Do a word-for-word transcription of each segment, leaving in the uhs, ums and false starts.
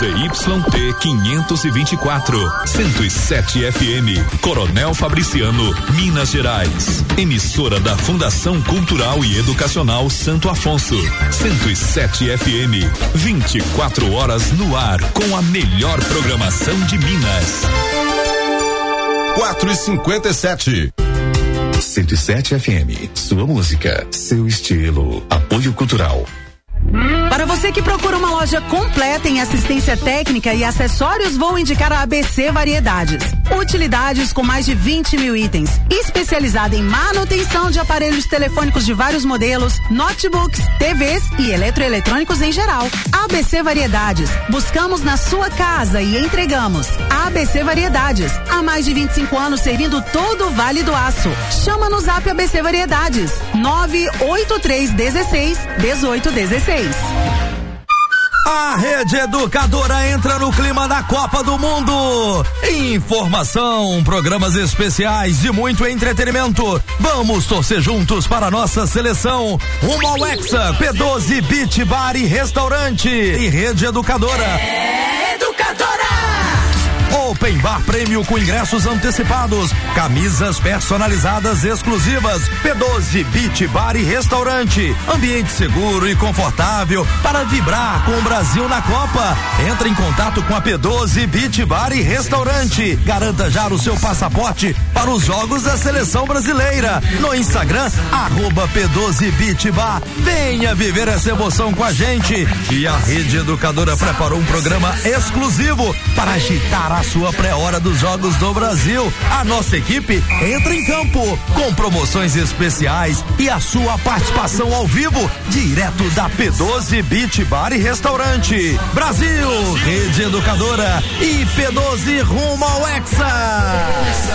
Z Y T quinhentos e vinte e quatro, cento e sete F M, Coronel Fabriciano, Minas Gerais. Emissora da Fundação Cultural e Educacional Santo Afonso, cento e sete F M, vinte e quatro horas no ar com a melhor programação de Minas. quatro e cinquenta e sete. cento e sete F M, sua música, seu estilo, apoio cultural. Para você que procura uma loja completa em assistência técnica e acessórios, vou indicar a A B C Variedades. Utilidades com mais de vinte mil itens. Especializada em manutenção de aparelhos telefônicos de vários modelos, notebooks, T Vs e eletroeletrônicos em geral. A B C Variedades. Buscamos na sua casa e entregamos. A B C Variedades. Há mais de vinte e cinco anos servindo todo o Vale do Aço. Chama no Zap A B C Variedades. nove oito três um seis, um oito um seis. A Rede Educadora entra no clima da Copa do Mundo. Informação, programas especiais e muito entretenimento. Vamos torcer juntos para a nossa seleção. Rumo ao Hexa, P doze Beach Bar e Restaurante. E Rede Educadora. É Educadora! Open Bar Prêmio com ingressos antecipados, camisas personalizadas exclusivas, P doze Beach Bar e Restaurante, ambiente seguro e confortável para vibrar com o Brasil na Copa. Entre em contato com a P doze Beach Bar e Restaurante. Garanta já o seu passaporte para os jogos da seleção brasileira. No Instagram, arroba P doze Beach Bar. Venha viver essa emoção com a gente. E a Rede Educadora preparou um programa exclusivo para agitar a sua pré-hora dos Jogos do Brasil. A nossa equipe entra em campo com promoções especiais e a sua participação ao vivo, direto da P doze Beach Bar e Restaurante. Brasil, Rede Educadora e P doze rumo ao Hexa.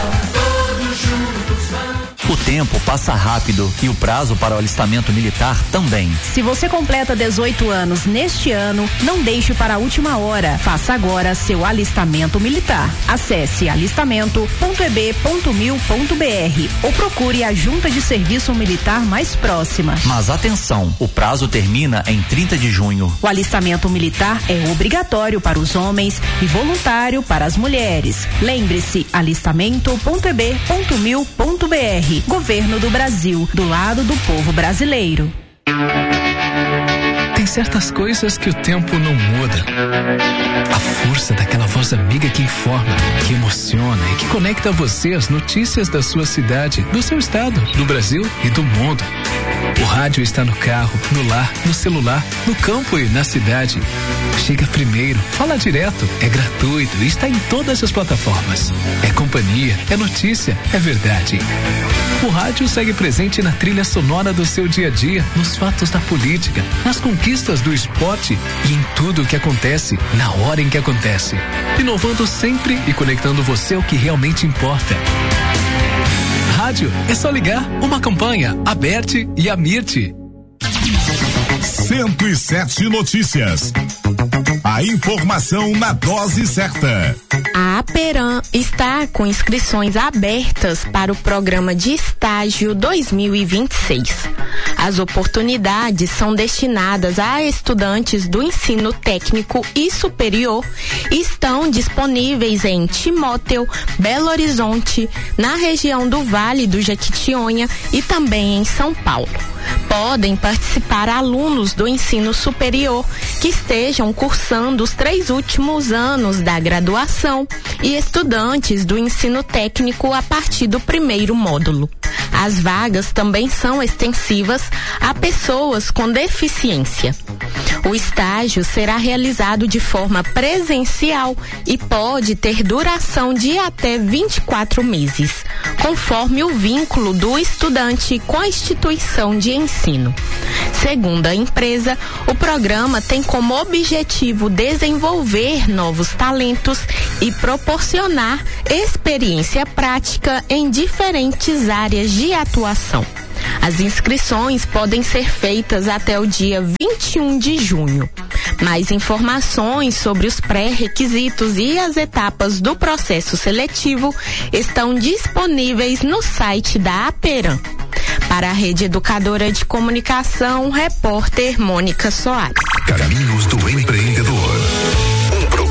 O tempo passa rápido e o prazo para o alistamento militar também. Se você completa dezoito anos neste ano, não deixe para a última hora. Faça agora seu alistamento militar. Acesse alistamento ponto e b ponto mil ponto b r ou procure a junta de serviço militar mais próxima. Mas atenção, o prazo termina em trinta de junho. O alistamento militar é obrigatório para os homens e voluntário para as mulheres. Lembre-se, alistamento ponto e b ponto mil ponto b r. Governo do Brasil, do lado do povo brasileiro. Tem certas coisas que o tempo não muda. A força daquela voz amiga que informa, que emociona e que conecta você às notícias da sua cidade, do seu estado, do Brasil e do mundo. O rádio está no carro, no lar, no celular, no campo e na cidade. Chega primeiro, fala direto, é gratuito e está em todas as plataformas. É companhia, é notícia, é verdade. O rádio segue presente na trilha sonora do seu dia a dia, nos fatos da política, nas conquistas do esporte e em tudo o que acontece, na hora em que acontece. Inovando sempre e conectando você ao que realmente importa. Rádio, é só ligar, uma campanha, Aberte e Amirte. cento e sete Notícias. A informação na dose certa. A Aperam está com inscrições abertas para o programa de estágio dois mil e vinte e seis. As oportunidades são destinadas a estudantes do ensino técnico e superior e estão disponíveis em Timóteo, Belo Horizonte, na região do Vale do Jequitinhonha e também em São Paulo. Podem participar alunos do ensino superior que estejam cursando os três últimos anos da graduação e estudantes do ensino técnico a partir do primeiro módulo. As vagas também são extensivas a pessoas com deficiência. O estágio será realizado de forma presencial e pode ter duração de até vinte e quatro meses, conforme o vínculo do estudante com a instituição de ensino. Segundo a empresa, o programa tem como objetivo desenvolver novos talentos e proporcionar experiência prática em diferentes áreas de atuação. As inscrições podem ser feitas até o dia vinte e um de junho. Mais informações sobre os pré-requisitos e as etapas do processo seletivo estão disponíveis no site da Aperam. Para a Rede Educadora de Comunicação, repórter Mônica Soares. Caminhos do Empreendedor. Um programa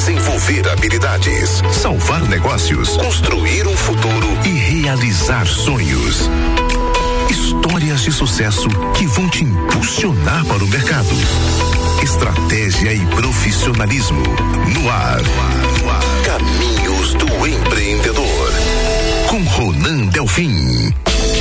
desenvolver habilidades, salvar negócios, construir um futuro e realizar sonhos. Histórias de sucesso que vão te impulsionar para o mercado. Estratégia e profissionalismo no ar. Caminhos do Empreendedor com Ronan Delfim.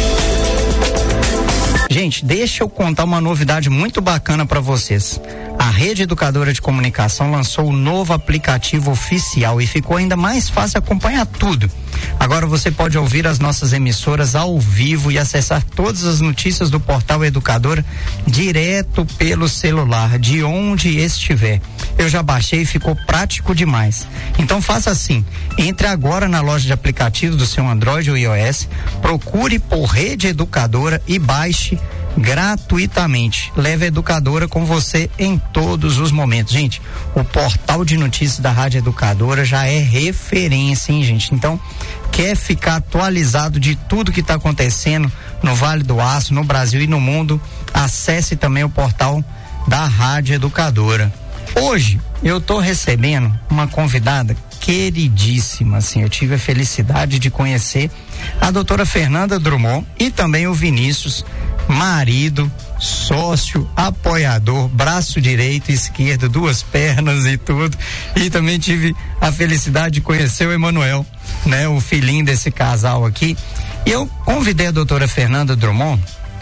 Gente, deixa eu contar uma novidade muito bacana para vocês. A Rede Educadora de Comunicação lançou um novo aplicativo oficial e ficou ainda mais fácil acompanhar tudo. Agora você pode ouvir as nossas emissoras ao vivo e acessar todas as notícias do portal Educadora direto pelo celular, de onde estiver. Eu já baixei e ficou prático demais. Então faça assim, entre agora na loja de aplicativos do seu Android ou iOS, procure por Rede Educadora e baixe gratuitamente. Leve a Educadora com você em todos os momentos. Gente, o portal de notícias da Rádio Educadora já é referência, hein, gente? Então, quer ficar atualizado de tudo que está acontecendo no Vale do Aço, no Brasil e no mundo, acesse também o portal da Rádio Educadora. Hoje, eu tô recebendo uma convidada queridíssima, assim, eu tive a felicidade de conhecer a doutora Fernanda Drummond e também o Vinícius, marido, sócio, apoiador, braço direito, esquerdo, duas pernas e tudo. E também tive a felicidade de conhecer o Emanuel, né, o filhinho desse casal aqui. E eu convidei a doutora Fernanda Drummond,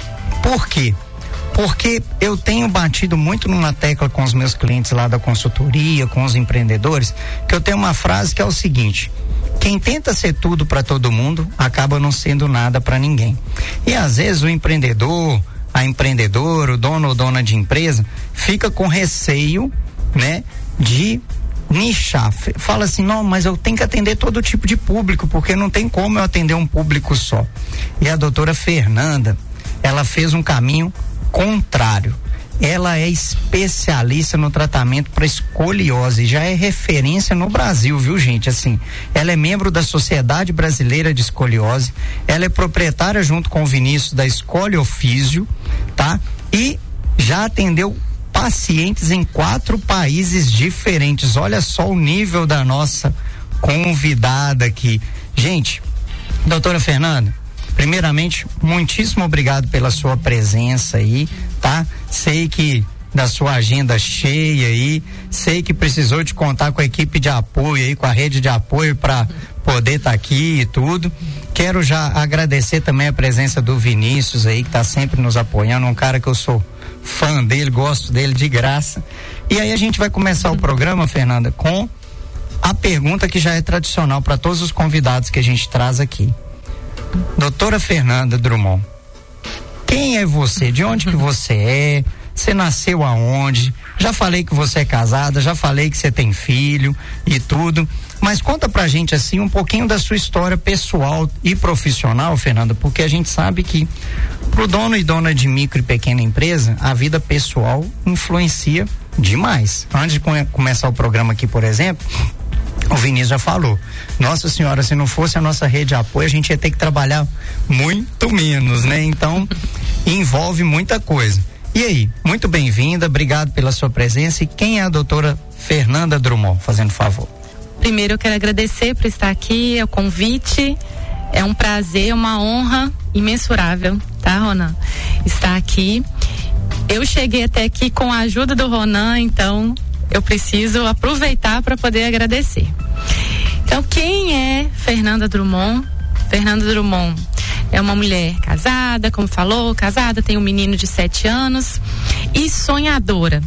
por quê? Porque eu tenho batido muito numa tecla com os meus clientes lá da consultoria, com os empreendedores, que eu tenho uma frase que é o seguinte: quem tenta ser tudo para todo mundo acaba não sendo nada para ninguém. E às vezes o empreendedor, a empreendedora, o dono ou dona de empresa fica com receio, né, de nichar. Fala assim, não, mas eu tenho que atender todo tipo de público, porque não tem como eu atender um público só. E a doutora Fernanda, ela fez um caminho contrário. Ela é especialista no tratamento para escoliose, já é referência no Brasil, viu, gente? Assim, ela é membro da Sociedade Brasileira de Escoliose, ela é proprietária junto com o Vinícius da Escoliofísio, tá? E já atendeu pacientes em quatro países diferentes. Olha só o nível da nossa convidada aqui. Gente, doutora Fernanda, primeiramente, muitíssimo obrigado pela sua presença aí, tá? Sei que da sua agenda cheia aí, sei que precisou de contar com a equipe de apoio aí, com a rede de apoio para poder estar tá aqui e tudo. Quero já agradecer também a presença do Vinícius aí, que tá sempre nos apoiando, um cara que eu sou fã dele, gosto dele de graça. E aí a gente vai começar o programa, Fernanda, com a pergunta que já é tradicional para todos os convidados que a gente traz aqui. Doutora Fernanda Drummond, quem é você? De onde que você é? Você nasceu aonde? Já falei que você é casada, já falei que você tem filho e tudo, mas conta pra gente assim um pouquinho da sua história pessoal e profissional, Fernanda, porque a gente sabe que pro dono e dona de micro e pequena empresa, a vida pessoal influencia demais. Antes de come- começar o programa aqui, por exemplo, o Vinícius já falou, nossa senhora, se não fosse a nossa rede de apoio, a gente ia ter que trabalhar muito menos, né? Então, envolve muita coisa. E aí, muito bem-vinda, obrigado pela sua presença. E quem é a doutora Fernanda Drummond, fazendo favor? Primeiro eu quero agradecer por estar aqui, é o convite, é um prazer, uma honra imensurável, tá, Ronan? Estar aqui. Eu cheguei até aqui com a ajuda do Ronan, então eu preciso aproveitar para poder agradecer. Então, quem é Fernanda Drummond? Fernanda Drummond é uma mulher casada, como falou, casada, tem um menino de sete anos e sonhadora.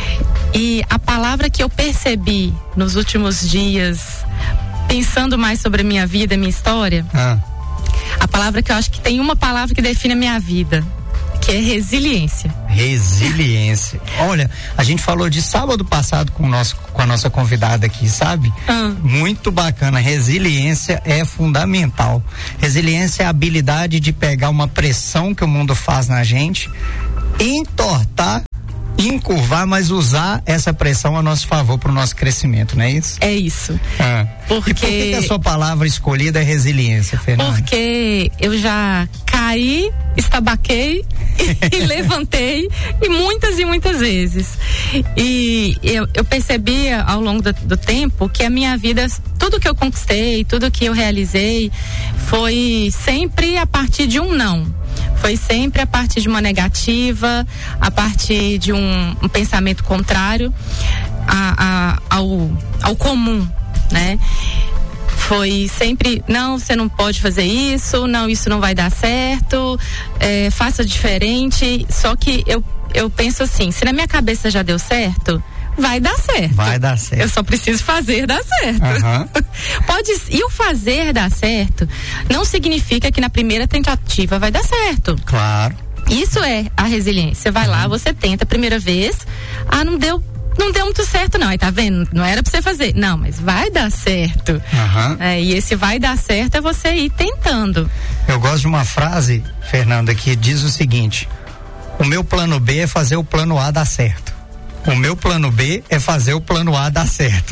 E a palavra que eu percebi nos últimos dias, pensando mais sobre a minha vida, a minha história, ah. a palavra que eu acho que tem uma palavra que define a minha vida, que é resiliência. Resiliência. Olha, a gente falou de sábado passado com, o nosso, com a nossa convidada aqui, sabe? Ah. Muito bacana. Resiliência é fundamental. Resiliência é a habilidade de pegar uma pressão que o mundo faz na gente, entortar encurvar, mas usar essa pressão a nosso favor para o nosso crescimento, não é isso? É isso. Ah. Porque... E por que, que a sua palavra escolhida é resiliência, Fernanda? Porque eu já caí, estabaquei e levantei e muitas e muitas vezes. E eu, eu percebi ao longo do, do tempo que a minha vida, tudo que eu conquistei, tudo que eu realizei, foi sempre a partir de um não. Foi sempre a partir de uma negativa, a partir de um, um pensamento contrário a, a, ao, ao comum, né? Foi sempre, não, você não pode fazer isso, não, isso não vai dar certo, é, faça diferente. Só que eu, eu penso assim, se na minha cabeça já deu certo, vai dar certo. Vai dar certo. Eu só preciso fazer dar certo. Uhum. Pode, e o fazer dar certo não significa que na primeira tentativa vai dar certo. Claro. Isso é a resiliência. Você vai uhum. lá, você tenta a primeira vez, ah, não deu, não deu muito certo não, aí tá vendo? Não era pra você fazer. Não, mas vai dar certo. Uhum. É, e esse vai dar certo é você ir tentando. Eu gosto de uma frase, Fernanda, que diz o seguinte: o meu plano B é fazer o plano A dar certo. O meu plano B é fazer o plano A dar certo.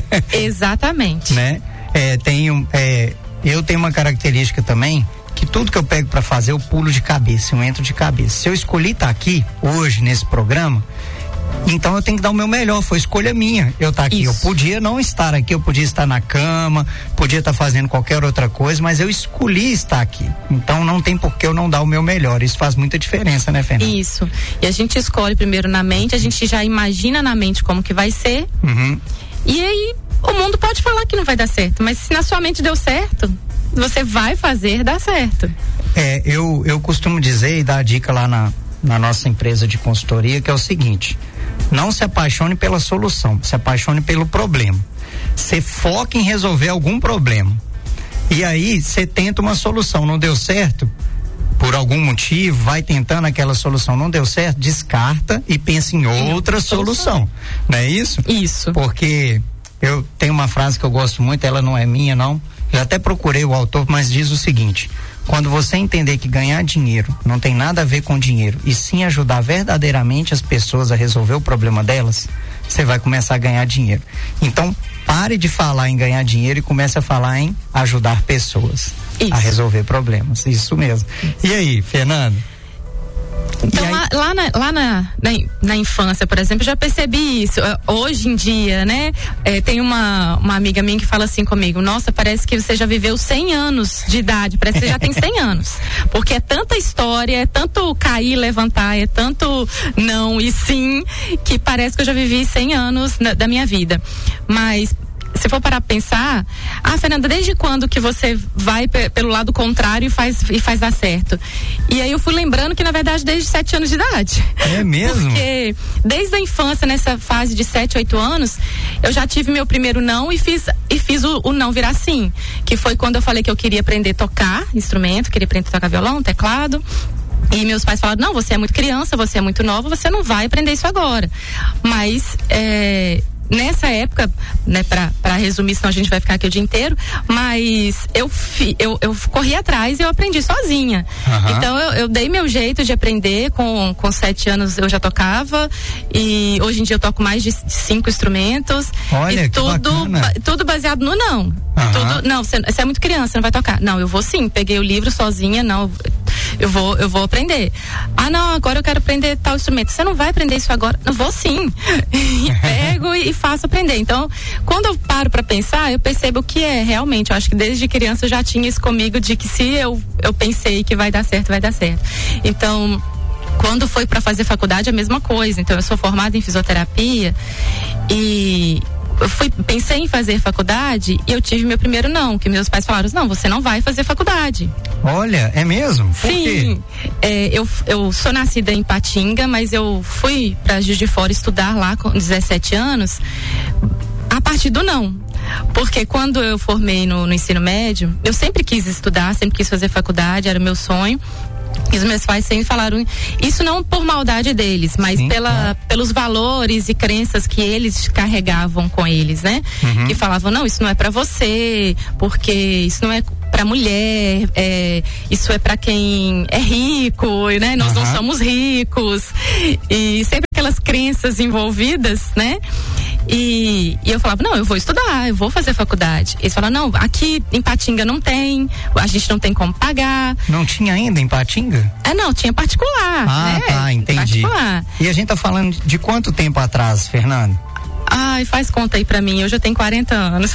Exatamente. Né? É, tenho, é, eu tenho uma característica também, que tudo que eu pego para fazer eu pulo de cabeça, eu entro de cabeça. Se eu escolhi estar aqui hoje nesse programa, então eu tenho que dar o meu melhor, foi escolha minha eu estar aqui. Isso. Eu podia não estar aqui, eu podia estar na cama, podia estar fazendo qualquer outra coisa, mas eu escolhi estar aqui. Então não tem por que eu não dar o meu melhor. Isso faz muita diferença, né, Fernanda? Isso. E a gente escolhe primeiro na mente, a gente já imagina na mente como que vai ser. Uhum. E aí o mundo pode falar que não vai dar certo, mas se na sua mente deu certo, você vai fazer dar certo. É, eu, eu costumo dizer e dar a dica lá na, na nossa empresa de consultoria, que é o seguinte: não se apaixone pela solução, se apaixone pelo problema. Você foca em resolver algum problema. E aí você tenta uma solução, não deu certo, por algum motivo, vai tentando aquela solução, não deu certo, descarta e pensa em outra solução. Não é isso? Isso. Porque eu tenho uma frase que eu gosto muito, ela não é minha, não. Eu até procurei o autor, mas diz o seguinte: quando você entender que ganhar dinheiro não tem nada a ver com dinheiro, e sim ajudar verdadeiramente as pessoas a resolver o problema delas, você vai começar a ganhar dinheiro. Então, pare de falar em ganhar dinheiro e comece a falar em ajudar pessoas Isso. a resolver problemas. Isso mesmo. E aí, Fernanda? Então, lá, lá, na, lá na, na, na infância, por exemplo, eu já percebi isso. Hoje em dia, né? É, tem uma, uma amiga minha que fala assim comigo: nossa, parece que você já viveu cem anos de idade, parece que você já tem cem anos. Porque é tanta história, é tanto cair, levantar, é tanto não e sim, que parece que eu já vivi cem anos na, da minha vida. Mas se for parar pra pensar, ah, Fernanda, desde quando que você vai pe- pelo lado contrário e faz, e faz dar certo? E aí eu fui lembrando que, na verdade, desde sete anos de idade. É mesmo? Porque desde a infância, nessa fase de sete, oito anos, eu já tive meu primeiro não e fiz, e fiz o, o não virar sim. Que foi quando eu falei que eu queria aprender a tocar instrumento, queria aprender a tocar violão, teclado. E meus pais falaram: não, você é muito criança, você é muito nova, você não vai aprender isso agora. Mas, é... nessa época, né, pra, pra resumir, senão a gente vai ficar aqui o dia inteiro, mas eu, fi, eu, eu corri atrás e eu aprendi sozinha. Uhum. Então eu, eu dei meu jeito de aprender, com, com sete anos eu já tocava, e hoje em dia eu toco mais de cinco instrumentos. Olha, e que tudo, bacana. tudo baseado no não. Uhum. Tudo, não, você, você é muito criança, você não vai tocar. Não, eu vou sim, peguei o livro sozinha, não, eu vou, eu vou aprender. Ah, não, agora eu quero aprender tal instrumento. Você não vai aprender isso agora? Não vou sim. E pego e, e faço aprender. Então, quando eu paro para pensar, eu percebo que é realmente, eu acho que desde criança eu já tinha isso comigo, de que se eu, eu pensei que vai dar certo, vai dar certo. Então, quando foi para fazer faculdade, a mesma coisa. Então, eu sou formada em fisioterapia e eu fui, pensei em fazer faculdade e eu tive meu primeiro não, que meus pais falaram: não, você não vai fazer faculdade. Olha, é mesmo? Por Sim, é, eu, eu sou nascida em Patinga, mas eu fui para Juiz de Fora estudar lá com dezessete anos, a partir do não. Porque quando eu formei no, no ensino médio, eu sempre quis estudar, sempre quis fazer faculdade, era o meu sonho. E os meus pais sempre falaram isso, não por maldade deles, mas Sim, pela, é. pelos valores e crenças que eles carregavam com eles, né? Uhum. Que falavam: não, isso não é pra você, porque isso não é para mulher, é, isso é para quem é rico, né? Nós uhum. não somos ricos. E sempre aquelas crenças envolvidas, né? E, e eu falava, não, eu vou estudar, eu vou fazer faculdade. Eles falaram, não, aqui em Patinga não tem, a gente não tem como pagar. Não tinha ainda em Patinga? É, não, tinha particular. Ah, né? tá, entendi. Particular. E a gente tá falando de quanto tempo atrás, Fernando? Ai, faz conta aí pra mim, eu já tenho quarenta anos.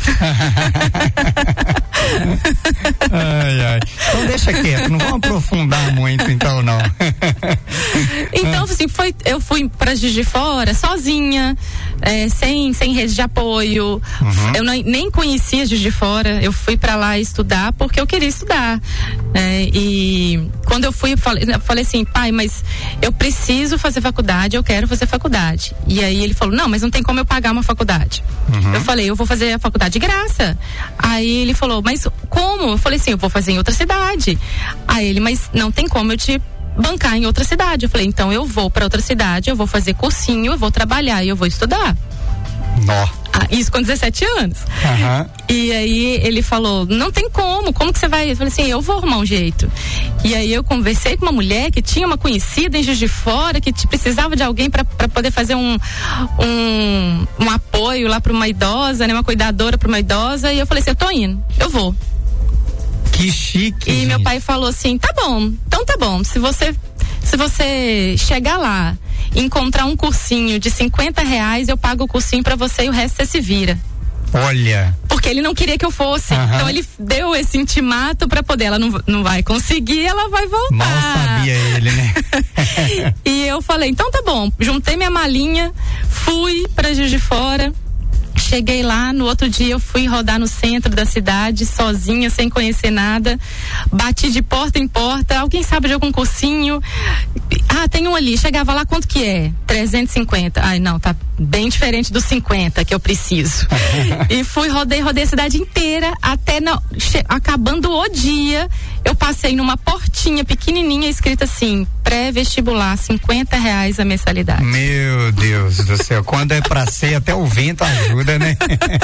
Ai, ai. Então deixa quieto, não vamos aprofundar muito então não. Então, assim, foi, eu fui pra Juiz de Fora sozinha, é, sem, sem rede de apoio. Uhum. Eu não, nem conhecia Juiz de Fora, eu fui pra lá estudar porque eu queria estudar. É, e quando eu fui, eu falei, eu falei assim, pai, mas eu preciso fazer faculdade, eu quero fazer faculdade. E aí ele falou, não, mas não tem como eu pagar uma faculdade. Uhum. Eu falei, eu vou fazer a faculdade de graça. Aí ele falou, mas como? Eu falei assim, eu vou fazer em outra cidade. Aí ele, mas não tem como eu te bancar em outra cidade. Eu falei, então eu vou para outra cidade, eu vou fazer cursinho, eu vou trabalhar e eu vou estudar. Nó. Ah, isso com dezessete anos. Uhum. E aí ele falou, não tem como, como que você vai? Eu falei assim, eu vou arrumar um jeito. E aí eu conversei com uma mulher que tinha uma conhecida em Juiz de Fora, que te, precisava de alguém para poder fazer um, um, um apoio lá para uma idosa, né, uma cuidadora para uma idosa, e eu falei assim, eu tô indo, eu vou. Que chique. E gente. Meu pai falou assim, tá bom, então tá bom, se você se você chegar lá e encontrar um cursinho de cinquenta reais, eu pago o cursinho pra você e o resto você se vira. Olha. Porque ele não queria que eu fosse. Uhum. Então ele deu esse intimato pra poder. Ela não, não vai conseguir, ela vai voltar. Mal sabia ele, né? E eu falei, então tá bom. Juntei minha malinha, fui pra Juiz de Fora. Cheguei lá, no outro dia eu fui rodar no centro da cidade, sozinha, sem conhecer nada. Bati de porta em porta. Alguém sabe de algum cursinho? Ah, tem um ali. Chegava lá, quanto que é? trezentos e cinquenta. Ai, não, tá bem diferente dos cinquenta que eu preciso. E fui, rodei, rodei a cidade inteira, até na, che, acabando o dia, eu passei numa portinha pequenininha escrita assim, pré-vestibular, cinquenta reais a mensalidade. Meu Deus do céu, quando é pra ser, até o vento ajuda, né?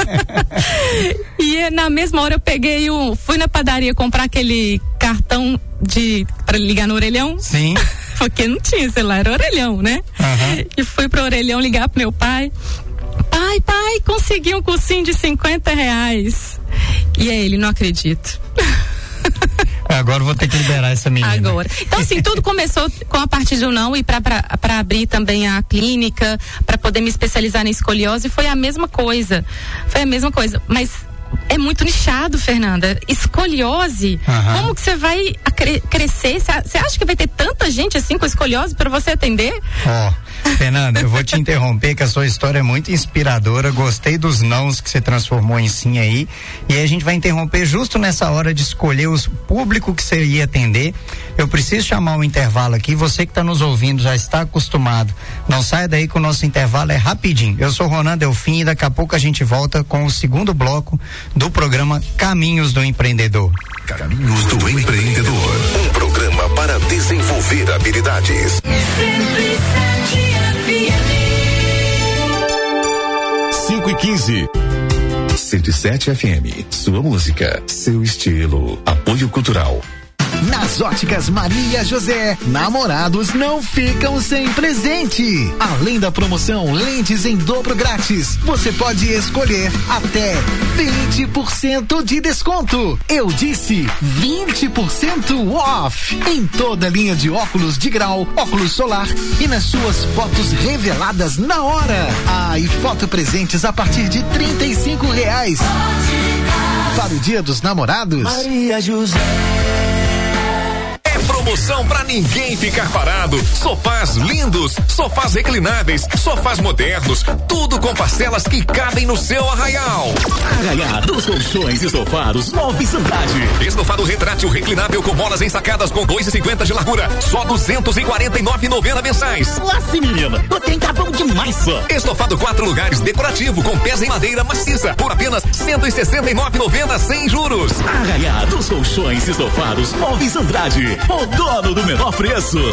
E na mesma hora eu peguei o, fui na padaria comprar aquele cartão de, pra ligar no orelhão. Sim. Porque não tinha celular, era orelhão, né? Uhum. E fui pro orelhão ligar pro meu pai. Pai, pai, consegui um cursinho de cinquenta reais. E aí ele, não acredito. Agora eu vou ter que liberar essa menina. Agora. Então, assim, tudo começou com a partir do não e pra, pra, pra abrir também a clínica, pra poder me especializar na escoliose, foi a mesma coisa. Foi a mesma coisa. Mas é muito nichado, Fernanda. Escoliose, uhum. Como que você vai cre- crescer? Você acha que vai ter tanta gente assim com escoliose para você atender? Ó, oh, Fernanda, eu vou te interromper, que a sua história é muito inspiradora. Gostei dos nãos que você transformou em sim aí. E aí a gente vai interromper justo nessa hora de escolher o público que você ia atender. Eu preciso chamar um intervalo aqui. Você que está nos ouvindo já está acostumado. Não saia daí que o nosso intervalo é rapidinho. Eu sou Ronan Delfim e daqui a pouco a gente volta com o segundo bloco do programa Caminhos do Empreendedor. Caminhos do Empreendedor, um programa para desenvolver habilidades. cinco e quinze. cento e sete F M, sua música, seu estilo, apoio cultural. Nas óticas Maria José, namorados não ficam sem presente. Além da promoção lentes em dobro grátis, você pode escolher até vinte por cento de desconto. Eu disse vinte por cento off em toda a linha de óculos de grau, óculos solar e nas suas fotos reveladas na hora. Ah, e foto presentes a partir de trinta e cinco reais. Para o Dia dos Namorados, Maria José. Promoção pra ninguém ficar parado. Sofás lindos, sofás reclináveis, sofás modernos, tudo com parcelas que cabem no seu arraial. Arraial dos colchões e estofados Móveis Andrade. Estofado retrátil reclinável com molas ensacadas com dois e cinquenta de largura, só duzentos e quarenta e nove reais e noventa mensais. Lá sim, menina, tu tem cabão demais, só. Estofado quatro lugares decorativo com pés em madeira maciça por apenas cento e sessenta e nove reais e noventa sem juros. Arraial dos colchões e estofados Móveis Andrade. O dono do menor preço.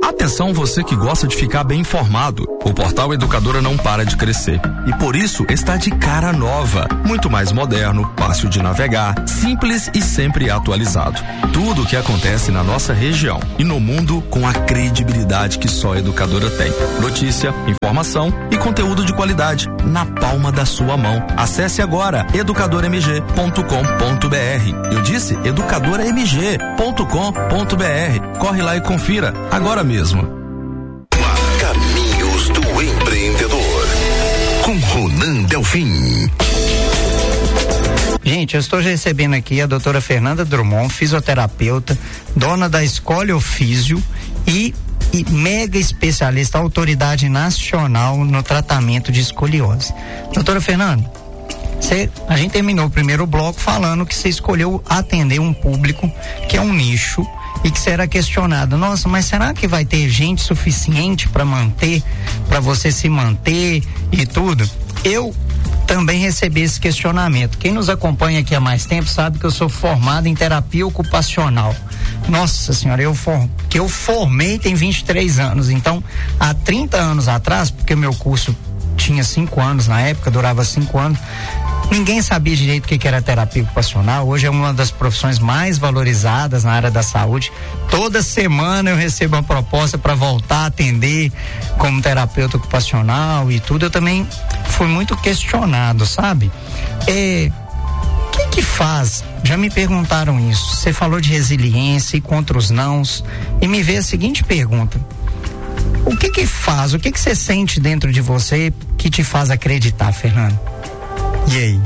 Atenção você que gosta de ficar bem informado. O portal Educadora não para de crescer e por isso está de cara nova, muito mais moderno, fácil de navegar, simples e sempre atualizado. Tudo o que acontece na nossa região e no mundo com a credibilidade que só a Educadora tem. Notícia, informação e conteúdo de qualidade na palma da sua mão. Acesse agora educadora m g ponto com ponto b r. Eu disse educadora m g ponto com ponto b r. Corre lá e confira agora mesmo. Caminhos do Empreendedor com Ronan Delfim. Gente, eu estou recebendo aqui a doutora Fernanda Drummond, fisioterapeuta, dona da Escolhe Ofísio e, e mega especialista, autoridade nacional no tratamento de escoliose. Doutora Fernanda, Cê, a gente terminou o primeiro bloco falando que você escolheu atender um público que é um nicho e que será questionado, nossa, mas será que vai ter gente suficiente para manter, para você se manter e tudo? Eu também recebi esse questionamento. Quem nos acompanha aqui há mais tempo sabe que eu sou formado em terapia ocupacional. Nossa senhora, eu for, que eu formei tem vinte e três anos, então há trinta anos atrás, porque meu curso tinha cinco anos na época, durava cinco anos, ninguém sabia direito o que era terapia ocupacional. Hoje é uma das profissões mais valorizadas na área da saúde. Toda semana eu recebo uma proposta para voltar a atender como terapeuta ocupacional e tudo. Eu também fui muito questionado, sabe? É, o que que faz? Já me perguntaram isso. Você falou de resiliência e contra os nãos e me veio a seguinte pergunta: o que que faz? O que que você sente dentro de você que te faz acreditar, Fernando? E aí?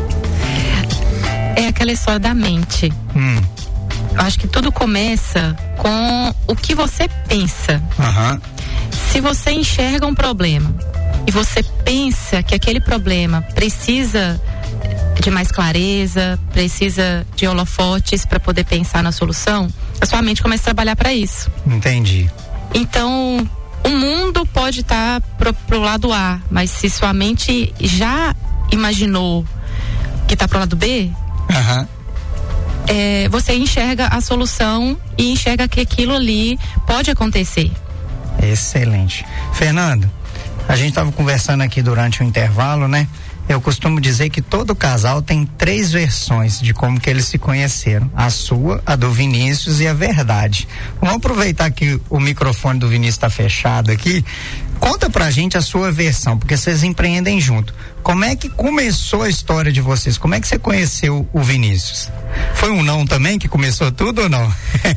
É aquela história da mente. Hum. Eu acho que tudo começa com o que você pensa. Uhum. Se você enxerga um problema e você pensa que aquele problema precisa de mais clareza, precisa de holofotes para poder pensar na solução, a sua mente começa a trabalhar para isso. Entendi. Então, o mundo pode estar tá pro, pro lado A, mas se sua mente já imaginou que tá pro lado B, uhum. é, você enxerga a solução e enxerga que aquilo ali pode acontecer. Excelente. Fernando, a gente estava conversando aqui durante o intervalo, né? Eu costumo dizer que todo casal tem três versões de como que eles se conheceram. A sua, a do Vinícius e a verdade. Vamos aproveitar que o microfone do Vinícius está fechado aqui. Conta pra gente a sua versão, porque vocês empreendem junto. Como é que começou a história de vocês? Como é que você conheceu o Vinícius? Foi um não também que começou tudo ou não?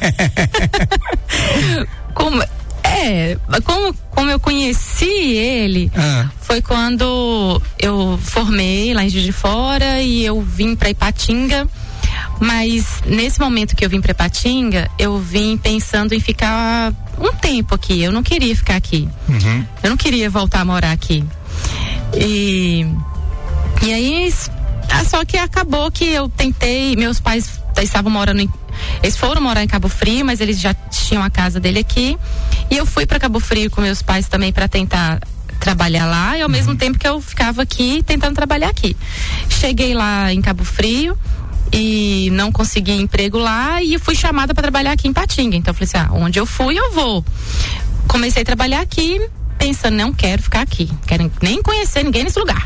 Como... É, como, como eu conheci ele, ah. foi quando eu formei lá em Juiz de Fora e eu vim pra Ipatinga, mas nesse momento que eu vim pra Ipatinga, eu vim pensando em ficar um tempo aqui, eu não queria ficar aqui, uhum. eu não queria voltar a morar aqui. E, e aí, só que acabou que eu tentei, meus pais estavam morando em Eles foram morar em Cabo Frio, mas eles já tinham a casa dele aqui. E eu fui para Cabo Frio com meus pais também para tentar trabalhar lá. E ao uhum. mesmo tempo que eu ficava aqui tentando trabalhar aqui. Cheguei lá em Cabo Frio e não consegui emprego lá e fui chamada para trabalhar aqui em Patinga. Então eu falei assim: ah, onde eu fui eu vou. Comecei a trabalhar aqui, pensando, não quero ficar aqui, quero nem conhecer ninguém nesse lugar.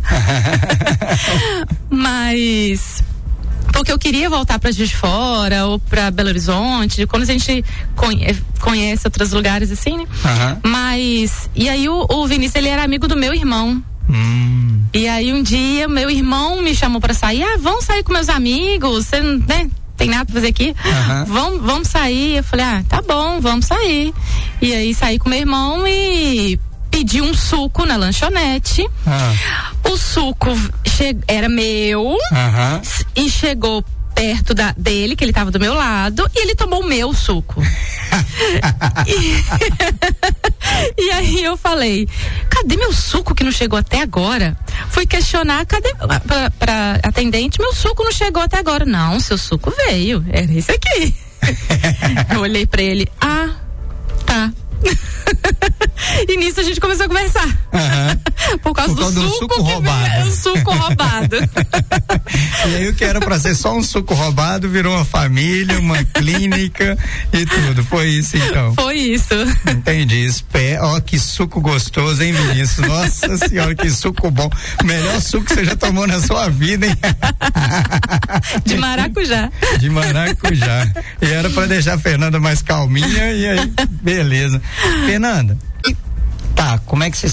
Mas porque eu queria voltar para Juiz de Fora ou para Belo Horizonte, quando a gente conhece, conhece outros lugares assim, né? Uhum. Mas, e aí o, o Vinícius, ele era amigo do meu irmão. Hum. E aí um dia meu irmão me chamou para sair, ah, vamos sair com meus amigos, você, né? Tem nada pra fazer aqui, uhum. vamos, vamos sair. Eu falei, ah, tá bom, vamos sair. E aí saí com meu irmão e pedi um suco na lanchonete. Uhum. O suco che- era meu uhum. e chegou perto da, dele, que ele tava do meu lado, e ele tomou o meu suco. e, e aí eu falei, cadê meu suco que não chegou até agora? Fui questionar, cadê pra, pra atendente, meu suco não chegou até agora. Não, seu suco veio, era esse aqui. Eu olhei pra ele, ah, tá. E nisso a gente começou a conversar. Uhum. por causa por causa do, do suco, suco roubado. O suco roubado. E aí o que era pra ser só um suco roubado virou uma família, uma clínica e tudo. Foi isso então. Foi isso. Entendi. Espé, ó, que suco gostoso, hein, Vinícius? Nossa senhora, que suco bom. Melhor suco que você já tomou na sua vida, hein? De maracujá. De maracujá. E era pra deixar a Fernanda mais calminha e aí, beleza. Fernanda, tá, como é que você